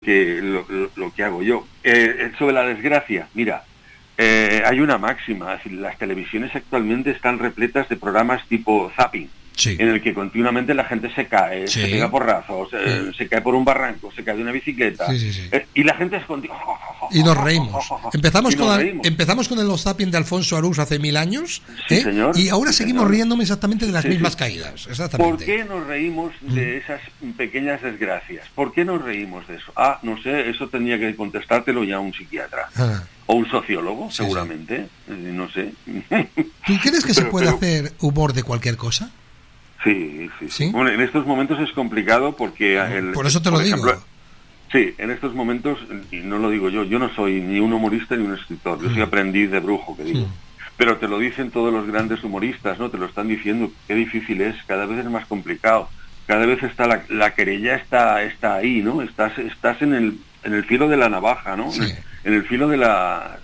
que hago yo. Sobre la desgracia, mira, hay una máxima, es decir, las televisiones actualmente están repletas de programas tipo zapping, en el que continuamente la gente se cae, se pega porrazos, se cae por un barranco, se cae de una bicicleta, y la gente es contigo. Y nos reímos. Empezamos con el zapping de Alfonso Arús hace 1000 años, señor, y ahora seguimos riéndome exactamente de las mismas caídas. ¿Por Exactamente. qué nos reímos de esas pequeñas desgracias? ¿Por qué nos reímos de eso? No sé, eso tendría que contestártelo ya un psiquiatra. O un sociólogo, seguramente. No sé. ¿Tú crees que se puede hacer humor de cualquier cosa? Sí. Bueno, en estos momentos es complicado porque... por eso te lo digo. Sí, en estos momentos, y no lo digo yo no soy ni un humorista ni un escritor, yo soy aprendiz de brujo, que digo. Pero te lo dicen todos los grandes humoristas, ¿no? Te lo están diciendo, qué difícil es, cada vez es más complicado, cada vez está la querella está ahí, ¿no? Estás en el filo de la navaja, ¿no? En el filo de la...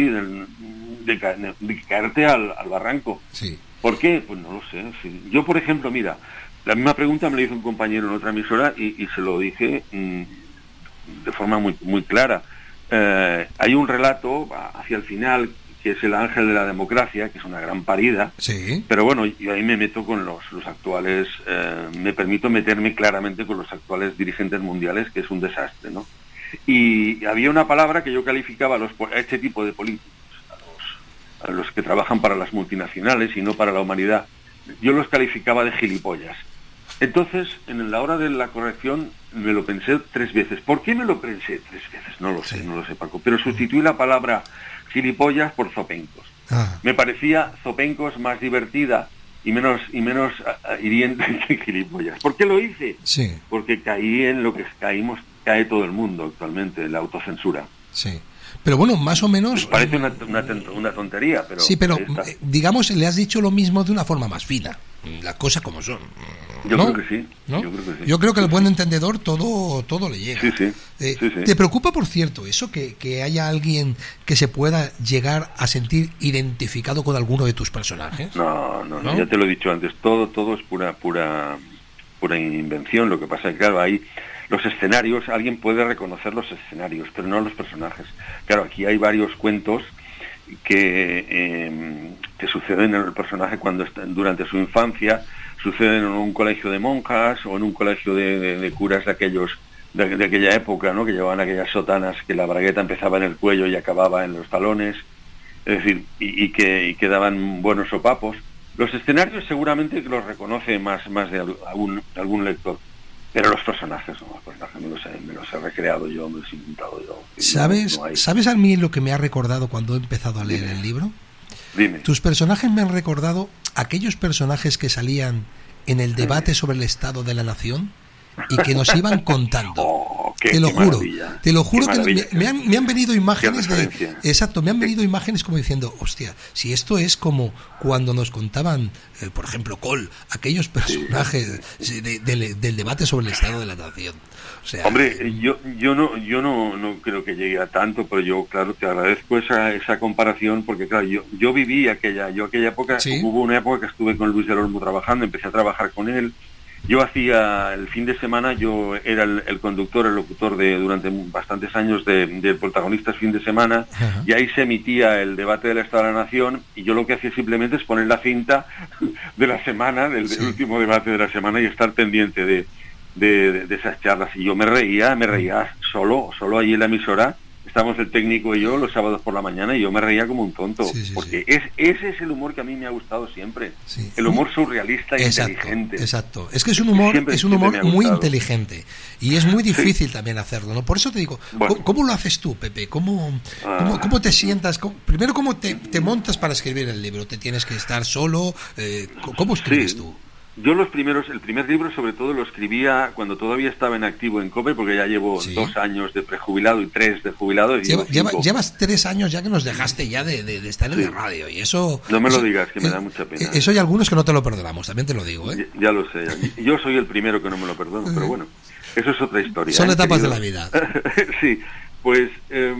de caerte al barranco. ¿Por qué? Pues no lo sé. Yo, por ejemplo, mira, la misma pregunta me la hizo un compañero en otra emisora y se lo dije de forma muy, muy clara. Hay un relato hacia el final que es el ángel de la democracia, que es una gran parida, pero bueno, yo ahí me meto con los actuales, me permito meterme claramente con los actuales dirigentes mundiales, que es un desastre, ¿no? Y había una palabra que yo calificaba a este tipo de políticos, a los que trabajan para las multinacionales y no para la humanidad, yo los calificaba de gilipollas. Entonces, en la hora de la corrección, me lo pensé 3 veces. ¿Por qué me lo pensé 3 veces? No lo sé, Paco. Pero sustituí la palabra gilipollas por zopencos. Me parecía zopencos más divertida y menos hiriente que gilipollas. ¿Por qué lo hice? Porque caí en lo que cae todo el mundo actualmente, en la autocensura. Pero bueno, más o menos... Parece una tontería, pero... Sí, pero digamos, le has dicho lo mismo de una forma más fina. Las cosas como son. Yo creo que sí. ¿No? Yo creo que el buen entendedor todo le llega. ¿Te preocupa, por cierto, eso, que haya alguien que se pueda llegar a sentir identificado con alguno de tus personajes? No, ya te lo he dicho antes. Todo es pura invención. Lo que pasa es que, claro, hay... Los escenarios, alguien puede reconocer los escenarios, pero no los personajes. Claro, aquí hay varios cuentos que suceden en el personaje durante su infancia, suceden en un colegio de monjas o en un colegio de curas de aquella época, ¿no? Que llevaban aquellas sotanas que la bragueta empezaba en el cuello y acababa en los talones, es decir, y que daban buenos sopapos. Los escenarios seguramente los reconoce más de algún lector. Pero los personajes me los he recreado yo, me los he inventado yo. ¿Sabes a mí lo que me ha recordado cuando he empezado a leer el libro? Dime. Tus personajes me han recordado aquellos personajes que salían en el debate sobre el estado de la nación y que nos iban contando. Te lo juro que me han venido imágenes me han venido imágenes como diciendo, hostia, si esto es como cuando nos contaban, por ejemplo, Cole, aquellos personajes del debate sobre el estado de la nación. O sea, hombre, yo no creo que llegue a tanto, pero yo, claro, te agradezco esa comparación, porque claro, yo viví aquella época. Hubo una época que estuve con Luis del Olmo trabajando, empecé a trabajar con él. Yo hacía el fin de semana, yo era el conductor, el locutor durante bastantes años de Protagonistas Fin de Semana, y ahí se emitía el debate del Estado de la Nación, y yo lo que hacía simplemente es poner la cinta de la semana, del último debate de la semana, y estar pendiente de esas charlas. Y yo me reía solo ahí en la emisora. Estamos el técnico y yo los sábados por la mañana y yo me reía como un tonto, porque ese es el humor que a mí me ha gustado siempre, el humor surrealista e inteligente. Exacto, es que es un humor muy inteligente y es muy difícil también hacerlo, ¿no? Por eso te digo, ¿cómo lo haces tú, Pepe? ¿Cómo te sientas? Primero, ¿cómo te montas para escribir el libro? ¿Te tienes que estar solo? ¿Cómo escribes tú? Yo el primer libro sobre todo lo escribía cuando todavía estaba en activo en COPE, porque ya llevo 2 años de prejubilado y 3 de jubilado. Y llevas 3 años ya que nos dejaste ya de estar en la radio, y eso... No me lo digas, que me da mucha pena. Eso hay algunos que no te lo perdonamos, también te lo digo, ¿eh? Ya lo sé, yo soy el primero que no me lo perdono, pero bueno, eso es otra historia. Son etapas de la vida. Sí. Pues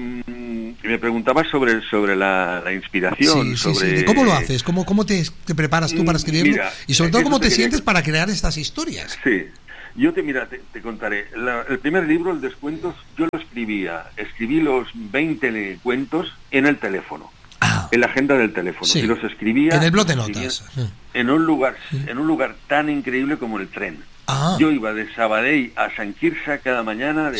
me preguntabas sobre la inspiración. Sí. ¿Cómo lo haces? ¿Cómo te preparas tú para escribirlo? Y sobre todo, ¿cómo te sientes para crear estas historias? Sí, Mira, te contaré. El primer libro, el Descuentos, yo lo escribí los 20 cuentos en el teléfono, en la agenda del teléfono, sí, y los escribía en el blog de notas, en un lugar tan increíble como el tren. Yo iba de Sabadell a Sant Quirze cada mañana,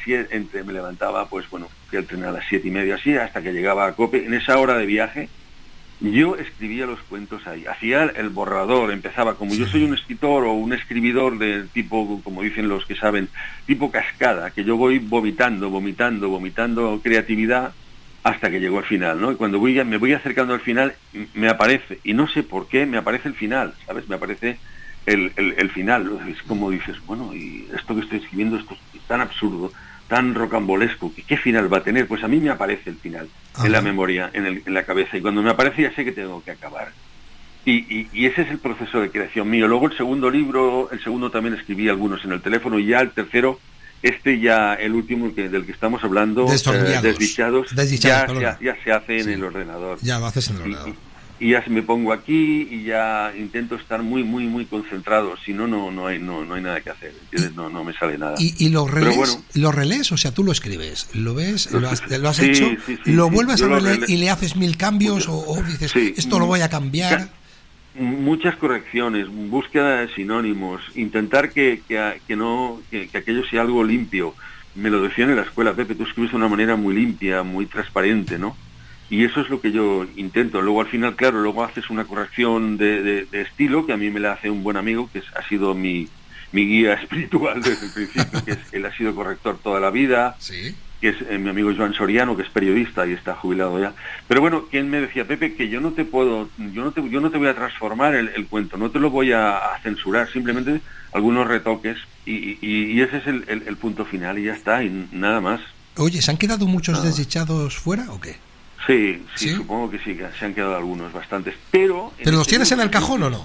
me levantaba, pues bueno, fui al tren a las 7:30 así, hasta que llegaba a Cope. En esa hora de viaje yo escribía los cuentos ahí, hacía el borrador, empezaba, como yo soy un escritor o un escribidor de tipo, como dicen los que saben, tipo cascada, que yo voy vomitando creatividad hasta que llego al final, ¿no? Y cuando me voy acercando al final, me aparece, y no sé por qué, me aparece el final, ¿sabes? Me aparece el final. Es como dices, bueno, y esto que estoy escribiendo, esto es tan absurdo, tan rocambolesco, ¿qué final va a tener? Pues a mí me aparece el final en la memoria, en la cabeza, y cuando me aparece ya sé que tengo que acabar. Y ese es el proceso de creación mío. Luego el segundo también escribí algunos en el teléfono, y ya el tercero, ya el último del que estamos hablando, Desdichados, ya se hace en el ordenador. Ya lo haces en el ordenador. Y ya me pongo aquí y ya intento estar muy, muy, muy concentrado. Si no, no hay nada que hacer, ¿entiendes? No me sale nada. ¿Y lo relees? Bueno, ¿lo relees? O sea, tú lo escribes, lo ves, lo has hecho, lo vuelves a releer y le haces 1000 cambios o dices, esto lo voy a cambiar. Muchas correcciones, búsqueda de sinónimos, intentar que aquello sea algo limpio. Me lo decían en la escuela, Pepe, tú escribes de una manera muy limpia, muy transparente, ¿no? Y eso es lo que yo intento. Luego al final, claro, luego haces una corrección de estilo, que a mí me la hace un buen amigo, que ha sido mi guía espiritual desde el principio, él ha sido corrector toda la vida, que es mi amigo Joan Soriano, que es periodista y está jubilado ya. Pero bueno, que él me decía, Pepe, que yo no te voy a transformar el cuento, no te lo voy a censurar, simplemente algunos retoques, y ese es el punto final, y ya está, y nada más. Oye, ¿se han quedado muchos desdichados fuera o qué? Sí, supongo que sí, que se han quedado algunos, bastantes. ¿Pero los tienes en el cajón o no?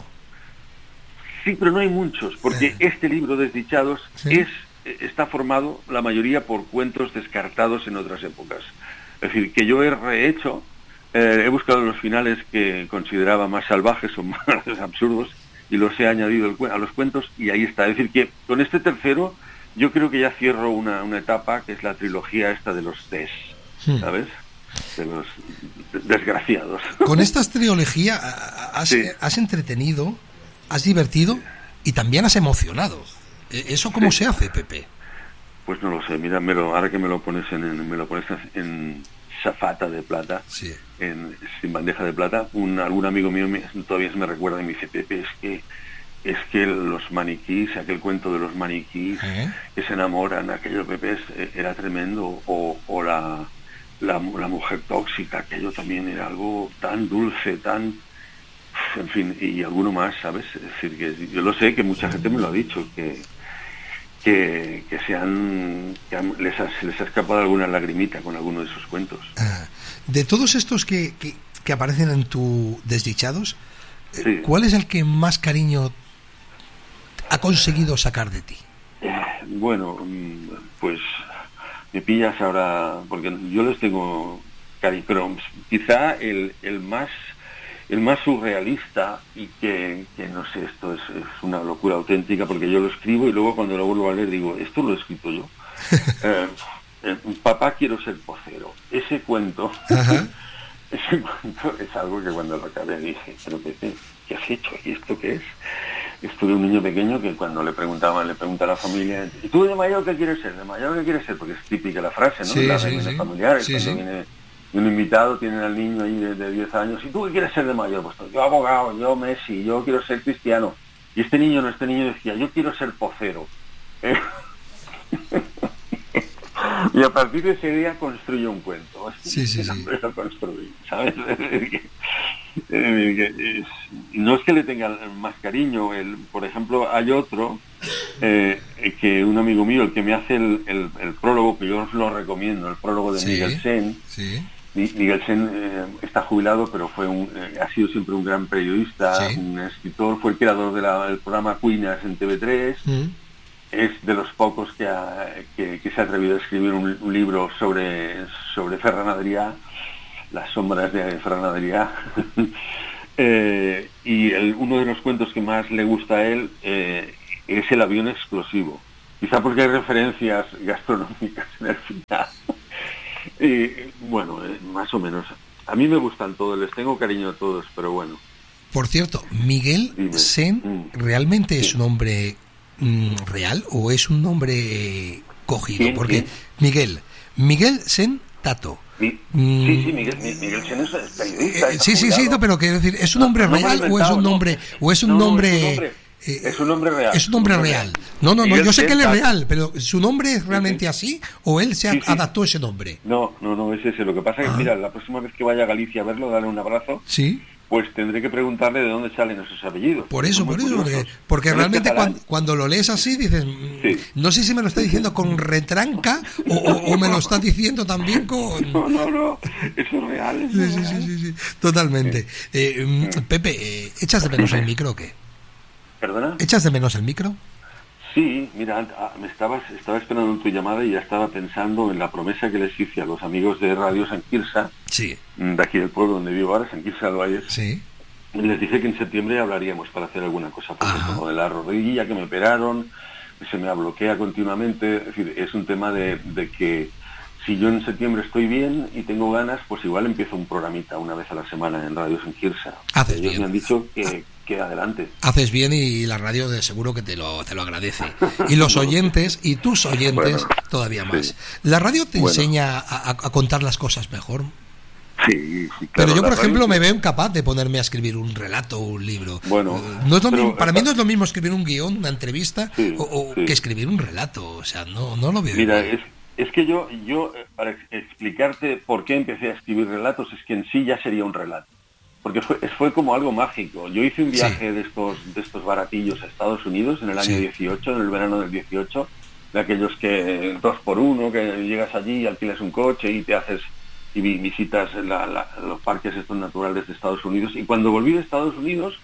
Sí, pero no hay muchos, porque este libro, Desdichados, está formado, la mayoría, por cuentos descartados en otras épocas. Es decir, que yo he rehecho, he buscado los finales que consideraba más salvajes o más absurdos, y los he añadido a los cuentos, y ahí está. Es decir, que con este tercero, yo creo que ya cierro una etapa, que es la trilogía esta de los Ds, ¿sabes? De los desgraciados. Con esta trilogía has entretenido, has divertido y también has emocionado. ¿Eso cómo se hace, Pepe? Pues no lo sé, mira, ahora que me lo pones en safata de plata, sin bandeja de plata, algún amigo mío todavía me recuerda y me dice, Pepe, es que los maniquís, aquel cuento de los maniquís que se enamoran, aquello, Pepe, era tremendo, o la mujer tóxica, aquello también era algo tan dulce, en fin, y alguno más, ¿sabes? Es decir, que yo lo sé, que mucha gente me lo ha dicho, que les ha escapado alguna lagrimita con alguno de esos cuentos. De todos estos que aparecen en tu Desdichados, ¿cuál es el que más cariño ha conseguido sacar de ti? Bueno, pues me pillas ahora, porque yo les tengo cariño, pero quizá el más surrealista, y que no sé, esto es una locura auténtica, porque yo lo escribo y luego cuando lo vuelvo a leer digo, esto lo he escrito yo. Papá, quiero ser pocero. Ese cuento es algo que cuando lo acabé dije, pero ¿qué has hecho? ¿Y esto qué es? Esto de un niño pequeño que cuando le pregunta a la familia, ¿y tú de mayor qué quieres ser? ¿De mayor qué quieres ser? Porque es típica la frase, ¿no? Las reuniones familiares, cuando viene un invitado, tienen al niño ahí de 10 años, ¿y tú qué quieres ser de mayor? Pues yo abogado, yo Messi, yo quiero ser cristiano. Y este niño decía, yo quiero ser pocero. Y a partir de ese día construyó un cuento. Lo construí, ¿sabes? No es que le tenga más cariño. Por ejemplo, hay otro que un amigo mío, el que me hace el prólogo, que yo os lo recomiendo, el prólogo de Miguel Sen. Miguel Sen está jubilado, pero ha sido siempre un gran periodista, un escritor, fue el creador del programa Cuinas en TV3. Es de los pocos que se ha atrevido a escribir un libro sobre Ferran Adrià, las sombras de Ferran Adrià. Y uno de los cuentos que más le gusta a él es el avión explosivo. Quizá porque hay referencias gastronómicas en el final. Bueno, más o menos. A mí me gustan todos, les tengo cariño a todos, pero bueno. Por cierto, Miguel Sen, ¿realmente es un nombre real o es un nombre cogido? Porque Miguel Sen Tato. Sí, Miguel Sen es periodista. Sí, no, pero quiero decir, ¿es un nombre real o es un nombre es un nombre real. Es un nombre real. No, yo sé que él es real, pero ¿su nombre es realmente así o él se adaptó ese nombre? No, es ese. Lo que pasa es que, mira, la próxima vez que vaya a Galicia a verlo, darle un abrazo. Sí. Pues tendré que preguntarle de dónde salen esos apellidos. Por eso, porque realmente cuando lo lees así dices, no sé si me lo está diciendo con retranca o me lo está diciendo también con... No, eso es real. Sí, totalmente. Pepe, ¿echas de menos el micro o qué? ¿Perdona? ¿Echas de menos el micro? Sí, mira, estaba esperando tu llamada y ya estaba pensando en la promesa que les hice a los amigos de Radio San Quirze, de aquí del pueblo donde vivo ahora, San Quirze del Valle. Sí. Les dije que en septiembre hablaríamos para hacer alguna cosa, porque como de la rodilla que me operaron, se me bloquea continuamente. Es decir, es un tema de que si yo en septiembre estoy bien y tengo ganas, pues igual empiezo un programita una vez a la semana en Radio San Quirze. Ellos me han dicho que adelante. Haces bien y la radio de seguro que te lo agradece. Y los oyentes, y tus oyentes, todavía más. Sí. ¿La radio te enseña a contar las cosas mejor? Sí, claro. Pero yo, por ejemplo, me veo incapaz de ponerme a escribir un relato o un libro. Bueno, no es lo mismo, para mí no es lo mismo escribir un guión, una entrevista, que escribir un relato. O sea, no lo veo. Mira, es que yo, para explicarte por qué empecé a escribir relatos, es que en sí ya sería un relato. Porque fue como algo mágico. Yo hice un viaje de estos baratillos a Estados Unidos en el año 18, en el verano del 18, de aquellos que 2x1, que llegas allí, alquilas un coche y visitas los parques estos naturales de Estados Unidos. Y cuando volví de Estados Unidos,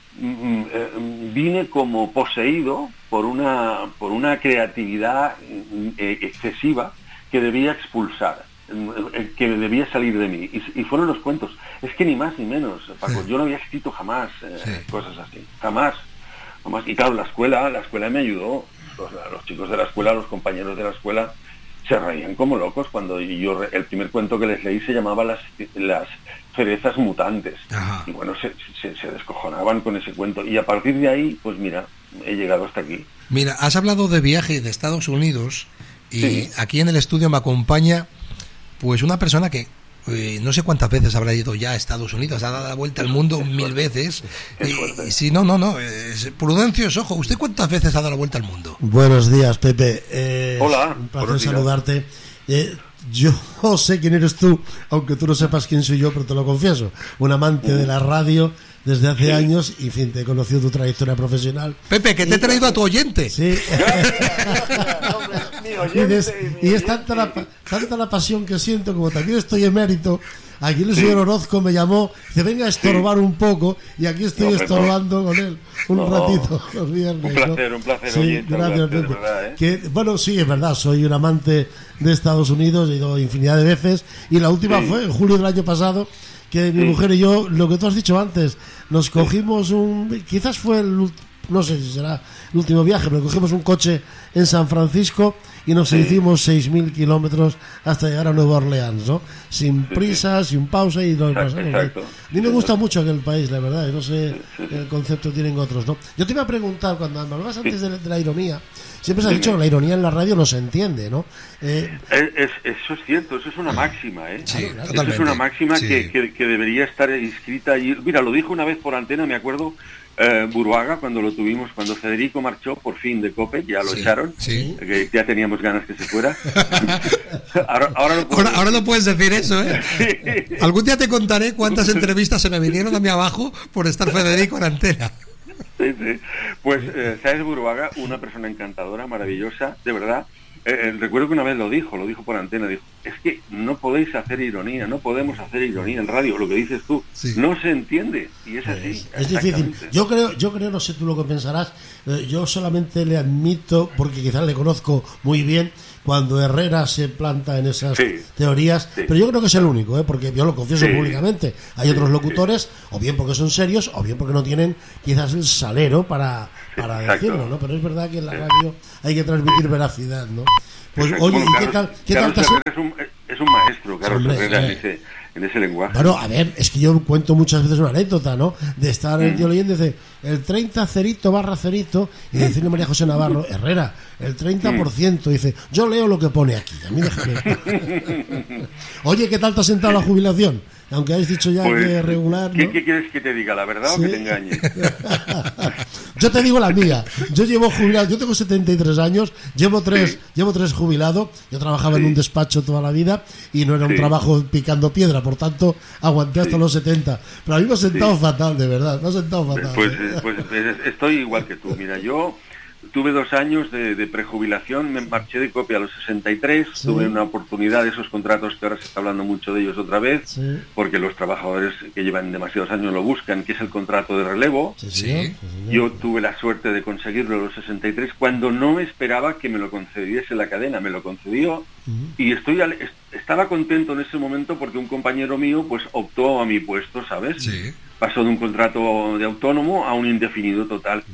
vine como poseído por una creatividad excesiva que debía expulsar, que debía salir de mí, y fueron los cuentos. Es que ni más ni menos, Paco. Yo no había escrito jamás cosas así, jamás. Y claro, la escuela me ayudó. Los chicos de la escuela, los compañeros de la escuela se reían como locos cuando el primer cuento que les leí se llamaba Las cerezas mutantes. Ajá. Y bueno, se descojonaban con ese cuento, y a partir de ahí, pues mira, he llegado hasta aquí. Mira, has hablado de viaje de Estados Unidos y aquí en el estudio me acompaña pues una persona que no sé cuántas veces habrá ido ya a Estados Unidos, ha dado la vuelta al mundo 1000 veces. Sí, no, Prudencio, ojo, ¿usted cuántas veces ha dado la vuelta al mundo? Buenos días, Pepe. Hola. Un placer saludarte. Yo sé quién eres tú, aunque tú no sepas quién soy yo, pero te lo confieso. Un amante de la radio desde hace años y, en fin, te he conocido tu trayectoria profesional. Pepe, que te he traído a tu oyente. Sí. Y es tanta la pasión que siento, como también estoy emérito. Aquí el señor Orozco me llamó, dice, venga a estorbar un poco, y aquí estoy estorbando con él un ratito los viernes. Un placer. Sí, gracias, Pepe. Verdad, bueno, sí, es verdad, soy un amante de Estados Unidos, he ido infinidad de veces, y la última fue en julio del año pasado, que mi mujer y yo, lo que tú has dicho antes, nos cogimos quizás fue no sé si será el último viaje, pero cogimos un coche en San Francisco y nos hicimos 6.000 kilómetros hasta llegar a Nueva Orleans, ¿no? Sin prisa, sin pausa y lo pasamos. A mí me gusta mucho aquel país, la verdad, y no sé el concepto que tienen otros, ¿no? Yo te iba a preguntar, cuando me hablabas antes de la ironía, siempre se ha dicho que la ironía en la radio no se entiende, ¿no? Eso es cierto, eso es una máxima, ¿eh? Sí, eso es una máxima que debería estar inscrita allí. Mira, lo dijo una vez por antena, me acuerdo, Buruaga, cuando Federico marchó por fin de COPE, ya lo echaron, que ya teníamos ganas que se fuera. Ahora no puedes decir eso, ¿eh? Sí. Algún día te contaré cuántas entrevistas se me vinieron a mí abajo por estar Federico en antena. Sí. Pues, ¿sabes? Buruaga, una persona encantadora, maravillosa, de verdad. Recuerdo que una vez lo dijo por antena, dijo, es que no podéis hacer ironía, no podemos hacer ironía en radio, lo que dices tú, no se entiende, y es así. Es difícil. Yo creo, no sé tú lo que pensarás, yo solamente le admito, porque quizás le conozco muy bien, cuando Herrera se planta en esas teorías, pero yo creo que es el único, porque yo lo confieso públicamente. Hay otros locutores, o bien porque son serios, o bien porque no tienen quizás el salero para decirlo, ¿no? Pero es verdad que en la radio hay que transmitir veracidad, ¿no? Pues oye, ¿y qué tal es un maestro, Carlos Herrera, en ese lenguaje. Bueno, a ver, es que yo cuento muchas veces una anécdota, ¿no? De estar el tío leyendo, dice, el 30 cerito barra cerito, y decirle a María José Navarro, Herrera, el 30%, dice, yo leo lo que pone aquí, a mí déjame. Oye, ¿qué tal te has sentado la jubilación? Aunque hayas dicho ya que regular, ¿no? ¿Qué quieres que te diga, la verdad o que te engañe? Yo te digo la mía. Yo llevo jubilado, yo tengo 73 años, llevo tres jubilado. Yo trabajaba en un despacho toda la vida y no era un trabajo picando piedra, por tanto aguanté hasta los 70. Pero a mí me ha sentado fatal, de verdad, me ha sentado fatal. Pues estoy igual que tú. Mira, yo tuve 2 años de prejubilación, me marché de copia a los 63, tuve una oportunidad de esos contratos que ahora se está hablando mucho de ellos otra vez, porque los trabajadores que llevan demasiados años lo buscan, que es el contrato de relevo. Yo tuve la suerte de conseguirlo a los 63 cuando no esperaba que me lo concediese la cadena, me lo concedió y estaba contento en ese momento porque un compañero mío pues optó a mi puesto, ¿sabes? Pasó de un contrato de autónomo a un indefinido total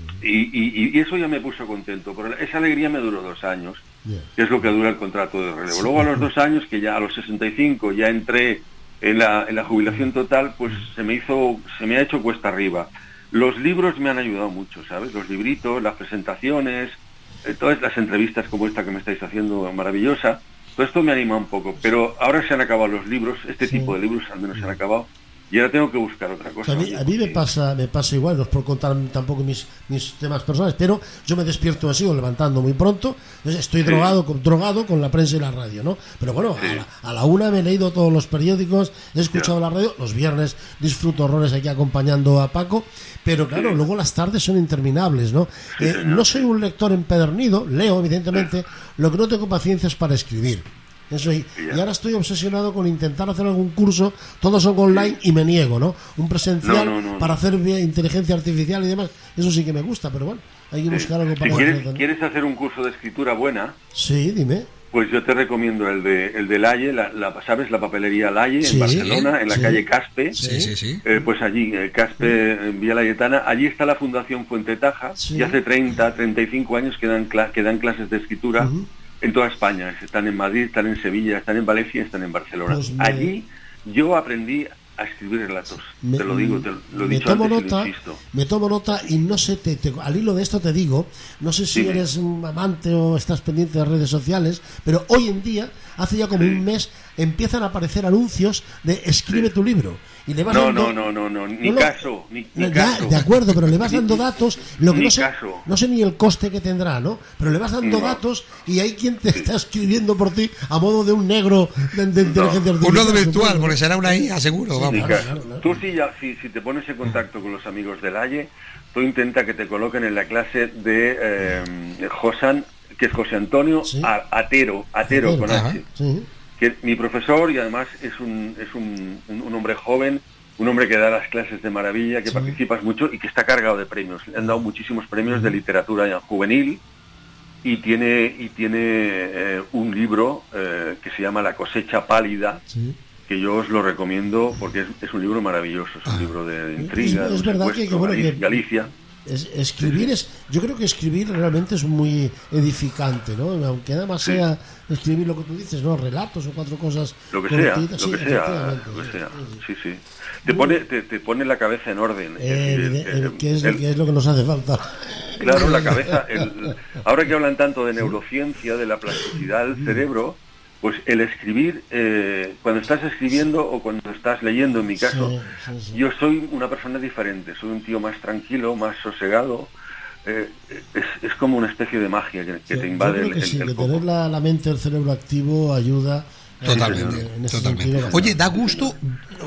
y eso ya me puso contento, pero esa alegría me duró 2 años, que es lo que dura el contrato de relevo. Luego a los 2 años, que ya a los 65 ya entré en la jubilación total, pues se me ha hecho cuesta arriba. Los libros me han ayudado mucho, ¿sabes? Los libritos, las presentaciones, todas las entrevistas como esta que me estáis haciendo, maravillosa. Todo esto me anima un poco, pero ahora se han acabado los libros, tipo de libros al menos se han acabado. Y ahora tengo que buscar otra cosa. A mí me pasa igual, no os puedo contar tampoco mis temas personales, pero yo me despierto, me sigo levantando muy pronto, estoy drogado con la prensa y la radio, ¿no? Pero bueno, a la 1 me he leído todos los periódicos, he escuchado la radio, los viernes disfruto horrores aquí acompañando a Paco, pero claro, luego las tardes son interminables, ¿no? No soy un lector empedernido, leo evidentemente, lo que no tengo paciencia es para escribir. Eso y ahora estoy obsesionado con intentar hacer algún curso, todos son online y me niego, ¿no? Un presencial para hacer inteligencia artificial y demás, eso sí que me gusta, pero bueno, hay que buscar algo para ¿Quieres hacer un curso de escritura buena? Sí, dime. Pues yo te recomiendo el de Laye, ¿sabes? La papelería Laye en Barcelona, en la calle Caspe. Pues allí, Caspe, en Vía Layetana, allí está la Fundación Fuente Taja, y hace 35 años que dan clases de escritura. En toda España, están en Madrid, están en Sevilla, están en Valencia, están en Barcelona. Pues allí yo aprendí a escribir relatos, te lo digo, te lo he dicho antes y lo insisto. Me tomo nota y no sé, al hilo de esto te digo, no sé si eres un amante o estás pendiente de redes sociales, pero hoy en día, hace ya como un mes, empiezan a aparecer anuncios de escribe tu libro. Y le vas dando... ni caso. De acuerdo, pero le vas dando datos, lo que no sé ni el coste que tendrá, ¿no? Pero le vas dando datos y hay quien te está escribiendo por ti a modo de un negro de inteligencia artificial. Uno virtual, porque será una IA seguro, vamos. Claro. Tú si te pones en contacto con los amigos del Laye, tú intenta que te coloquen en la clase de Josan, que es José Antonio Atero con H. Que mi profesor, y además es un hombre joven, un hombre que da las clases de maravilla, que participas mucho y que está cargado de premios. Le han dado muchísimos premios de literatura juvenil y tiene un libro que se llama La cosecha pálida, que yo os lo recomiendo porque es un libro maravilloso, es un libro de intriga, es verdad que Galicia. Yo creo que escribir realmente es muy edificante, ¿no? Aunque nada más sea escribir lo que tú dices, ¿no? Relatos o 4 cosas. Lo que sea. Sí. Te pone la cabeza en orden. ¿Qué es lo que nos hace falta? Claro, la cabeza. Ahora que hablan tanto de neurociencia, de la plasticidad del cerebro, pues el escribir, cuando estás escribiendo o cuando estás leyendo, en mi caso, yo soy una persona diferente, soy un tío más tranquilo, más sosegado. Es como una especie de magia que te invade el coco. Tener la mente, el cerebro activo ayuda. Totalmente. Oye, da gusto,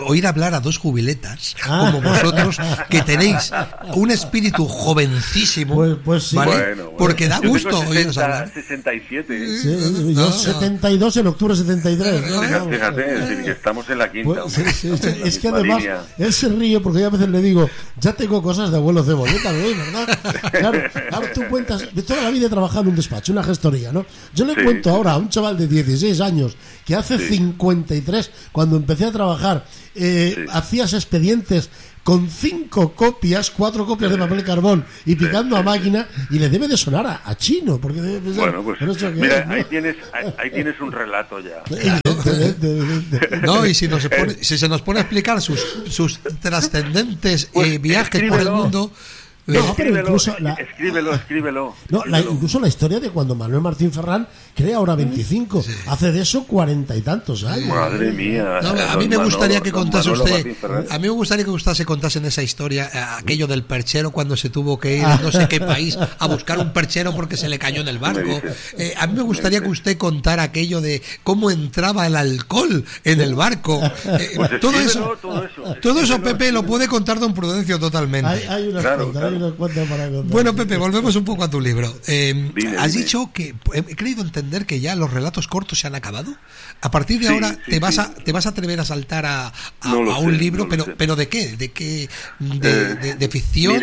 oír hablar a dos jubiletas como vosotros, que tenéis un espíritu jovencísimo, pues sí. ¿vale? Bueno. Porque da gusto oíros hablar. 67. Sí, yo 72, en octubre 73. Fíjate, es decir, que estamos en la quinta. Pues, es que además él se ríe porque yo a veces le digo, ya tengo cosas de abuelo cebolleta, ¿verdad? Claro, tú cuentas, de toda la vida he trabajado en un despacho, una gestoría, ¿no? Yo le cuento ahora a un chaval de 16 años que hace 53, cuando empecé a trabajar, hacías expedientes con 5 copias, 4 copias de papel carbón y picando a máquina, y le debe de sonar a chino, porque debe pensar, bueno, pues mira, es, ¿no? ahí tienes un relato ya. No, y si se nos pone a explicar sus trascendentes viajes por el mundo. No, pero incluso escríbelo. No, incluso la historia de cuando Manuel Martín Ferrán crea ahora 25, hace de eso 40 y tantos años. Madre mía. No, a mí me gustaría que contase usted, a mí me gustaría que usted se contase en esa historia aquello del perchero cuando se tuvo que ir a no sé qué país a buscar un perchero porque se le cayó en el barco. A mí me gustaría que usted contara aquello de cómo entraba el alcohol en el barco. Pues todo eso, Pepe, lo puede contar don Prudencio totalmente. Hay unas cuantas. Bueno, Pepe, volvemos un poco a tu libro. Has dicho que he creído entender que ya los relatos cortos se han acabado. A partir de ahora te vas a atrever a saltar a un libro, pero ¿de qué? ¿De ficción?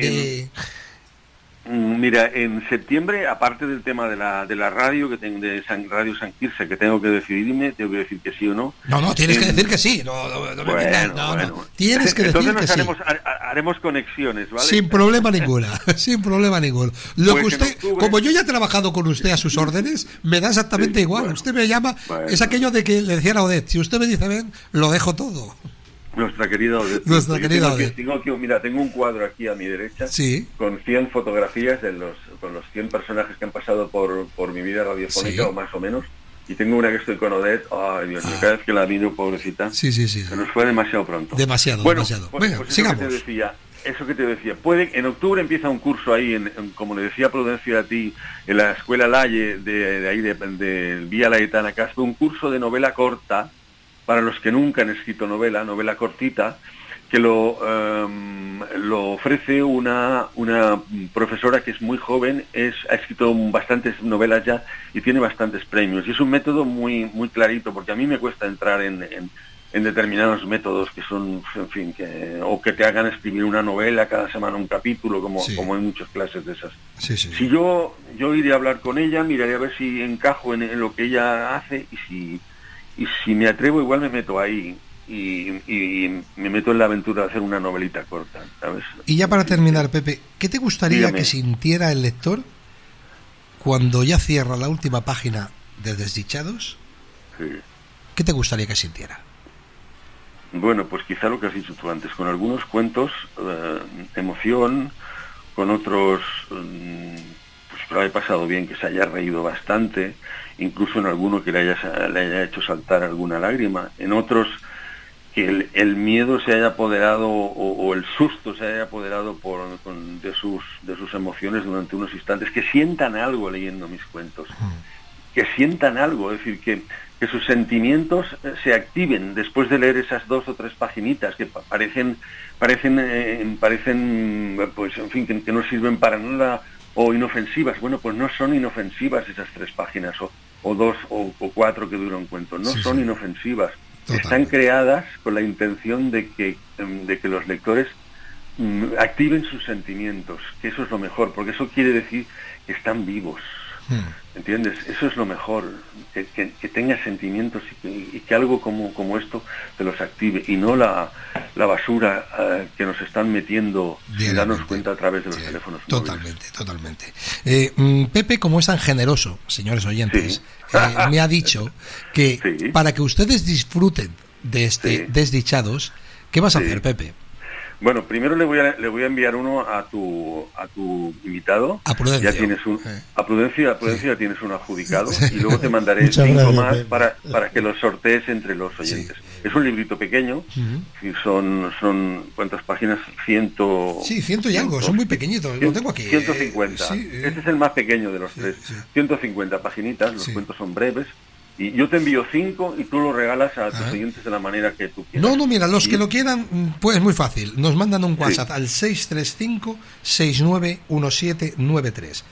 Mira, en septiembre, aparte del tema de la radio, que tengo de Radio San Quirze, que tengo que decidirme, tengo que decir que sí o no. No, tienes que decir que sí. No. Tienes que decir que sí. Entonces haremos conexiones, ¿vale? Sin problema ninguna, sin problema ninguno. Lo que usted, como yo ya he trabajado con usted a sus órdenes, me da exactamente igual. Bueno, usted me llama, es aquello de que le decía a Odette, si usted me dice ven, lo dejo todo. Nuestra querida Odette. Tengo un cuadro aquí a mi derecha con 100 fotografías con los 100 personajes que han pasado por mi vida radiofónica, o más o menos. Y tengo una que estoy con Odette. Ay, Dios mío, cada vez que la miro, pobrecita. Se nos fue demasiado pronto. Demasiado. Venga, sigamos. Eso que te decía. En octubre empieza un curso ahí, como le decía Prudencio a ti, en la Escuela Laie de Vía Laetana Castro, un curso de novela corta, para los que nunca han escrito novela cortita, que lo ofrece una profesora que es muy joven, ha escrito bastantes novelas ya y tiene bastantes premios. Y es un método muy muy clarito, porque a mí me cuesta entrar en determinados métodos que son, en fin, o que te hagan escribir una novela cada semana, un capítulo, como hay muchas clases de esas. Si yo iré a hablar con ella, miraré a ver si encajo en lo que ella hace, y si me atrevo, igual me meto ahí y me meto en la aventura de hacer una novelita corta, ¿sabes? Y ya para terminar, Pepe, ¿qué te gustaría que sintiera el lector cuando ya cierra la última página de Desdichados? ¿Qué te gustaría que sintiera? Bueno, pues quizá lo que has dicho tú antes, con algunos cuentos, emoción, con otros, pues que lo haya pasado bien, que se haya reído bastante, incluso en alguno que le haya hecho saltar alguna lágrima, en otros que el miedo se haya apoderado o el susto se haya apoderado de sus emociones durante unos instantes, que sientan algo leyendo mis cuentos, que sientan algo, es decir, que sus sentimientos se activen después de leer esas 2 o 3 paginitas que parecen pues en fin, que no sirven para nada, o inofensivas. Bueno, pues no son inofensivas esas 3 páginas o 2 o 4 que dura un cuento, no son inofensivas. Total. Están creadas con la intención de que los lectores activen sus sentimientos, que eso es lo mejor, porque eso quiere decir que están vivos. ¿Entiendes? Eso es lo mejor, que tengas sentimientos y que algo como esto te los active, y no la basura que nos están metiendo sin darnos cuenta a través de los teléfonos móviles. Totalmente. Pepe, como es tan generoso, señores oyentes, me ha dicho que para que ustedes disfruten de Desdichados, ¿qué vas a hacer, Pepe? Bueno, primero le voy a enviar uno a tu invitado. A Prudencio. Ya tienes a Prudencio ya tienes uno adjudicado, y luego te mandaré 5 más para que los sortees entre los oyentes. Es un librito pequeño, y son ¿cuántas páginas? 100 y algo, son muy pequeñitos, lo tengo aquí. 150. Este es el más pequeño de los 3. 150 paginitas, los cuentos son breves, Y yo te envío 5 y tú lo regalas a tus oyentes de la manera que tú quieras. No, mira, los que lo quieran, pues es muy fácil. Nos mandan un WhatsApp al 635-691793.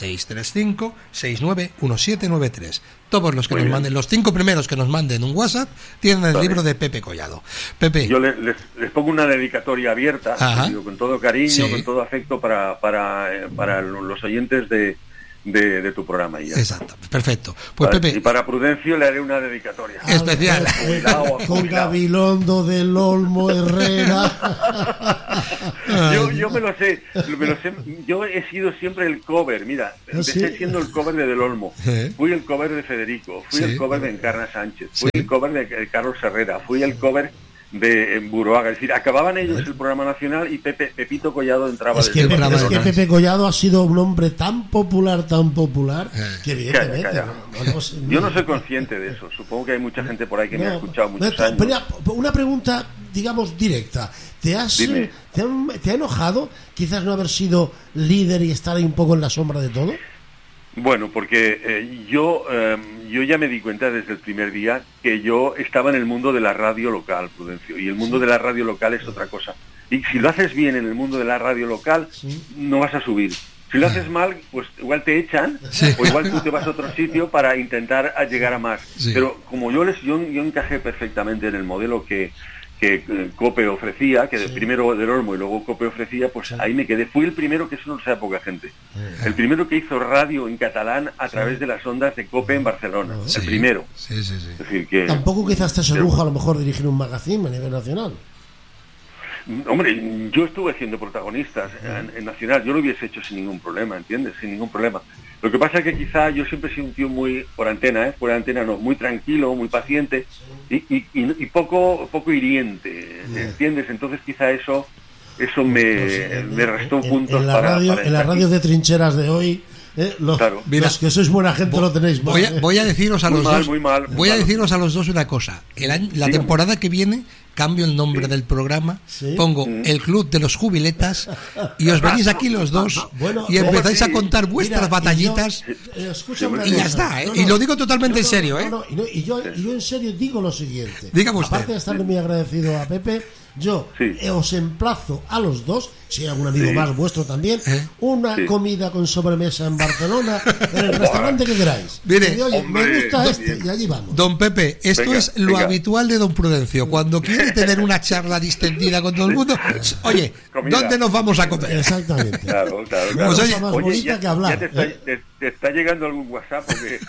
635-691793. Todos los que nos manden, los 5 primeros que nos manden un WhatsApp, tienen el libro de Pepe Collado. Pepe. Yo les pongo una dedicatoria abierta, digo, con todo cariño, con todo afecto para los oyentes de tu programa. Y ya. Exacto, perfecto. Pues Pepe, y para Prudencio le haré una dedicatoria especial. Con Gabilondo del Olmo Herrera. yo me lo sé. Yo he sido siempre el cover. Mira, empecé siendo el cover de Del Olmo. Fui el cover de Federico. Fui el cover de Encarna Sánchez. Fui el cover de Carlos Herrera. Fui el cover de Buruaga. Es decir, acababan ellos el programa nacional y Pepito Collado entraba. Es que Pepe Collado ha sido un hombre tan popular que evidentemente yo no soy consciente de eso. Supongo que hay mucha gente por ahí que me ha escuchado muchos años. Pero una pregunta, digamos, directa. ¿Te ha enojado quizás no haber sido líder y estar ahí un poco en la sombra de todo? Bueno, porque yo ya me di cuenta desde el primer día que yo estaba en el mundo de la radio local, Prudencio, y el mundo de la radio local es otra cosa. Y si lo haces bien en el mundo de la radio local, no vas a subir. Si lo haces mal, pues igual te echan, o igual tú te vas a otro sitio para intentar llegar a más. Pero como yo encajé perfectamente en el modelo que COPE ofrecía, que primero Del Olmo y luego COPE ofrecía, pues ahí me quedé. Fui el primero, que eso no lo sabe poca gente, el primero que hizo radio en catalán a través de las ondas de COPE en Barcelona, el primero. Es decir, que tampoco quizás te sedujo a lo mejor dirigir un magazine a nivel nacional. Hombre, yo estuve haciendo protagonistas en Nacional, yo lo hubiese hecho sin ningún problema, ¿entiendes? Sin ningún problema. Lo que pasa es que quizá yo siempre he sido un tío muy, por antena no, muy tranquilo, muy paciente y poco hiriente, ¿entiendes? Entonces quizá eso me restó puntos en la radio de trincheras de hoy. Los que sois buena gente lo tenéis mal. Voy a deciros a los dos. Voy a deciros a los dos una cosa. La temporada que viene cambio el nombre del programa, pongo el Club de los Jubiletas y os venís aquí los dos y empezáis a contar vuestras batallitas y ya está, y lo digo totalmente en serio. Y yo en serio digo lo siguiente. Dígame usted. Aparte de estarle muy agradecido a Pepe, yo os emplazo a los dos, si hay algún amigo más vuestro también, una comida con sobremesa en Barcelona, en el restaurante que queráis. Mire, y, oye, me gusta y allí vamos. Don Pepe, esto es lo habitual de don Prudencio. Cuando quiere tener una charla distendida con todo el mundo, oye, ¿dónde nos vamos a comer? Exactamente. Claro. Pues oye, más bonita que hablar. ¿Te está llegando algún WhatsApp?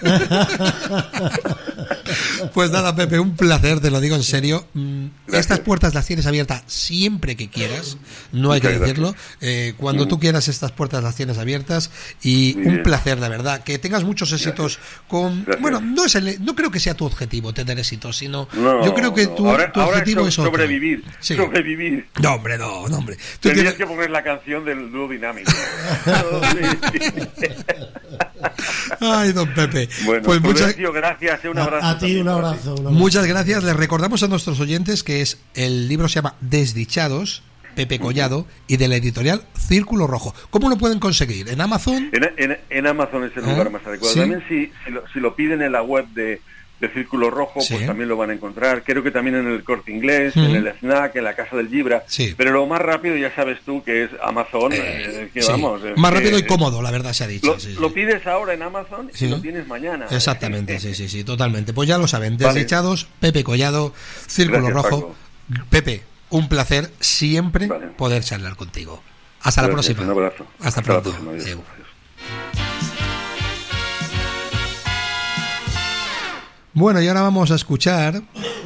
Pues nada, Pepe, un placer, te lo digo en serio. Estas puertas las tienes abiertas siempre que quieras, no hay que decirlo. Cuando tú quieras, estas puertas las tienes abiertas y un placer, de verdad. Que tengas muchos éxitos con... Bueno, no creo que sea tu objetivo tener éxitos, sino yo creo que tu objetivo es otro. Sobrevivir. Sobrevivir. No, hombre. Tendrías que poner la canción del dúo dinámico. Ay, don Pepe. Bueno, pues muchas gracias, un abrazo. A ti un abrazo. Muchas gracias. Les recordamos a nuestros oyentes que el libro se llama Desdichados, Pepe Collado, y de la editorial Círculo Rojo. ¿Cómo lo pueden conseguir? ¿En Amazon? En Amazon es el lugar más adecuado. También si lo piden en la web de Círculo Rojo, pues también lo van a encontrar. Creo que también en el Corte Inglés, en el Snack, en la Casa del Libra. Pero lo más rápido, ya sabes tú, que es Amazon. Más rápido y cómodo, la verdad se ha dicho. Lo pides ahora en Amazon y lo tienes mañana. Exactamente, sí, totalmente. Pues ya lo saben, Desdichados, Pepe Collado, Círculo Rojo. Paco. Pepe, un placer siempre poder charlar contigo. Hasta la próxima. Un abrazo. Hasta pronto. Bueno, y ahora vamos a escuchar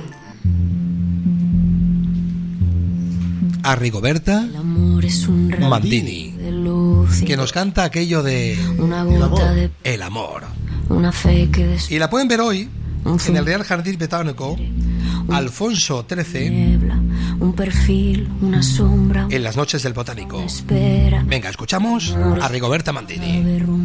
a Rigoberta Mandini, que nos canta aquello de el amor. Y la pueden ver hoy en el Real Jardín Botánico Alfonso XIII, en las noches del Botánico. Venga, escuchamos a Rigoberta Mandini.